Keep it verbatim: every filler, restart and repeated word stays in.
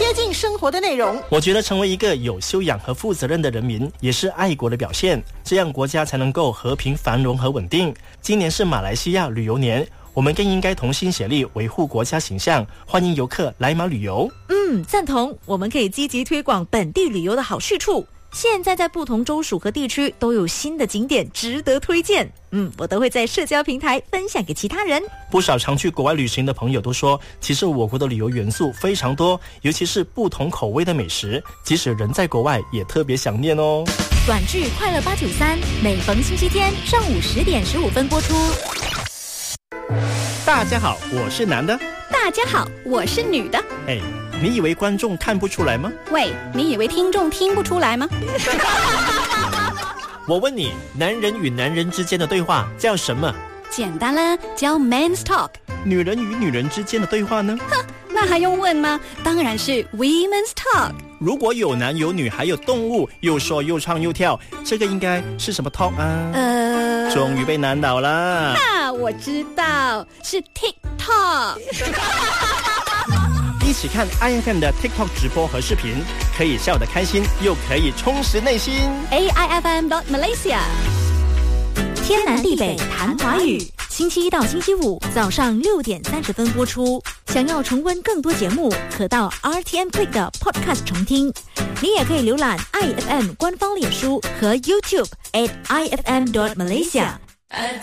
贴近生活的内容。 我觉得成为一个有修养和负责任的人民，也是爱国的表现，这样国家才能够和平繁荣和稳定。今年是马来西亚旅游年，我们更应该同心协力维护国家形象，欢迎游客来马旅游。 嗯，赞同。我们可以积极推广本地旅游的好去处。现在在不同州属和地区都有新的景点值得推荐，嗯，我都会在社交平台分享给其他人。 不少常去国外旅行的朋友都说，其实我国的旅游元素非常多，尤其是不同口味的美食，即使人在国外也特别想念哦。 短剧《快乐八九三》每逢星期天上午十点十五分播出。 大家好，我是男的。 大家好，我是女的。 哎，你以为观众看不出来吗？ 喂，你以为听众听不出来吗？ 我问你，男人与男人之间的对话叫什么？ 简单啦，叫 Men's Talk。 女人与女人之间的对话呢？ 哼，那还用问吗？当然是 Women's Talk。 如果有男有女还有动物，又说又唱又跳，这个应该是什么 talk 啊？ 呃， 终于被难倒了。 啊，我知道，是 TikTok。 一起看 I F M 的 TikTok 直播和视频，可以笑得开心，又可以充实内心。 A I F M dot Malaysia。 天南地北谈华语，星期一到星期五早上六点三十分播出。想要重温更多节目，可到 R T M Click 的 Podcast 重听。你也可以浏览 I F M 官方脸书和 YouTube at I F M dot Malaysia。